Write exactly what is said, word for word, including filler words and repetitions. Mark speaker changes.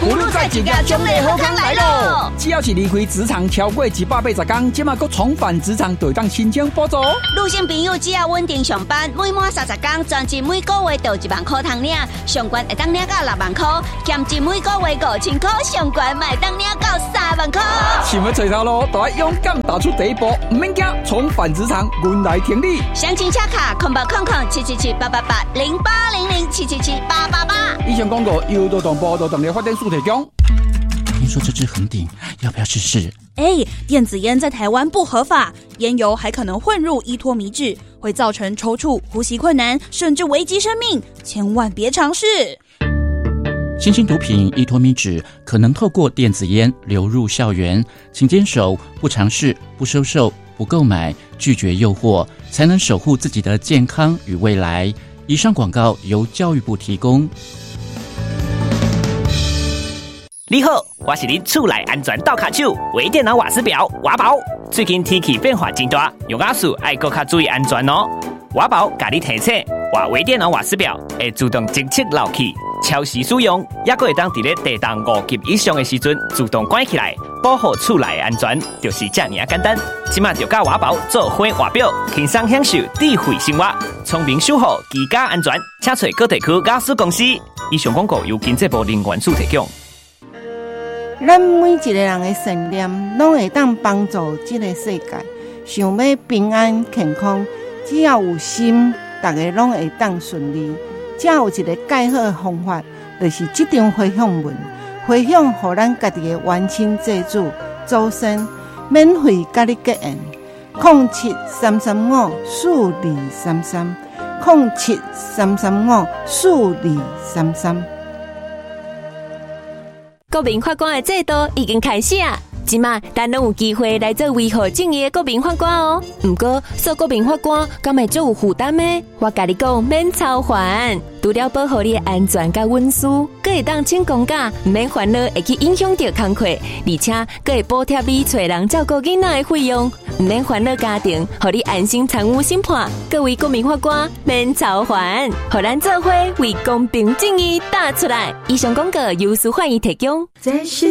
Speaker 1: 葫芦在一家种类好康来咯！只要是离开职场超过一百八十天，即马阁重返职场，就当申请补助。
Speaker 2: 女性朋友只要稳定上班，每满三十天，专辑每个月就一万块通领，上悬会当领到六万块，兼职每个月五千块，上悬买当领到三万块。
Speaker 1: 想要找头路，就要勇敢踏出第一步，唔免惊，重返职场，阮来挺你。
Speaker 2: 详情洽卡空八空空七七七八八八零八零零七七七八八八。
Speaker 1: 以上广告由劳动部劳动力发展署提供。
Speaker 3: 听说这支横顶，要不要试试？
Speaker 4: 哎，电子烟在台湾不合法，烟油还可能混入依托米脂，会造成抽搐、呼吸困难，甚至危及生命，千万别尝试。
Speaker 3: 新兴毒品依托米脂可能透过电子烟流入校园，请坚守不尝试、不收受、不购买、拒绝诱惑，才能守护自己的健康与未来。以上广告由教育部提供。
Speaker 5: 你好，我是您厝内安全倒卡手微电脑瓦斯表瓦宝。最近天气变化真大，用瓦斯爱搁较注意安全哦。瓦宝甲你提醒，换微电脑瓦斯表会自动侦测漏气，超时使用，也搁会当伫咧地动五级以上的时阵自动关起来，保护厝内安全，就是这么简单。即马就甲瓦宝做伙瓦表，轻松享受智慧生活，聪明守护居家安全。请找各地区瓦斯公司。以上广告由经济部能源署提供。
Speaker 6: 咱每一个人的善念，拢会当帮助这个世界。想要平安健康，只要有心，大家拢会当顺利。只有一个介好的方法，就是这张回向文，回向予咱家己的冤亲债主、祖先，免费甲你结缘。零七三三五四二三三，零七三三五四二三三。
Speaker 7: 国民法官的制度已经开始啊！即马咱拢有机会来做维护正义的国民法官哦。不过做国民法官敢会做有负担呢？我甲你讲，免操烦，除了保护你的安全甲隐私，佫会当请公假，唔免烦恼会去影响到工课，而且佫会补贴你找人照顾囡仔的费用，唔免烦恼家庭，互你安心参与审判。各位国民法官免操烦，互咱做伙为公平正义打出来。以上广告由司法院提供。
Speaker 8: 这是